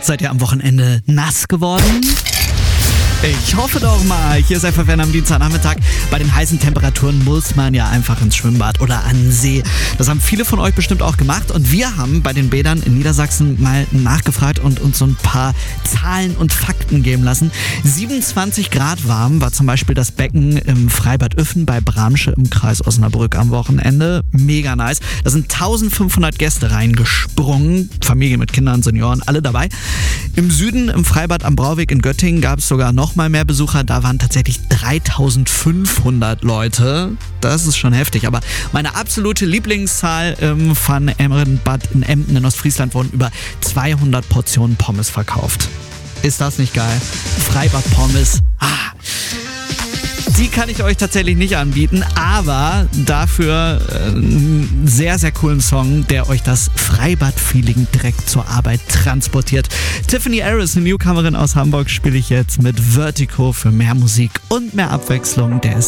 Seid ihr am Wochenende nass geworden? Ich hoffe doch mal. Hier ist FFN am Dienstagnachmittag. Bei den heißen Temperaturen muss man ja einfach ins Schwimmbad oder an den See. Das haben viele von euch bestimmt auch gemacht. Und wir haben bei den Bädern in Niedersachsen mal nachgefragt und uns so ein paar Zahlen und Fakten geben lassen. 27 Grad warm war zum Beispiel das Becken im Freibad Ueffen bei Bramsche im Kreis Osnabrück am Wochenende. Mega nice. Da sind 1500 Gäste reingesprungen. Familie mit Kindern, Senioren, alle dabei. Im Süden, im Freibad am Brauweg in Göttingen, gab es sogar noch mal mehr Besucher. Da waren tatsächlich 3500 Leute. Das ist schon heftig. Aber meine absolute Lieblingszahl im Van Emmerenbad in Emden in Ostfriesland wurden über 200 Portionen Pommes verkauft. Ist das nicht geil? Freibad Pommes. Die kann ich euch tatsächlich nicht anbieten, aber dafür einen sehr, sehr coolen Song, der euch das Freibad-Feeling direkt zur Arbeit transportiert. Tiffany Harris, eine Newcomerin aus Hamburg, spiele ich jetzt mit Vertigo für mehr Musik und mehr Abwechslung. Der ist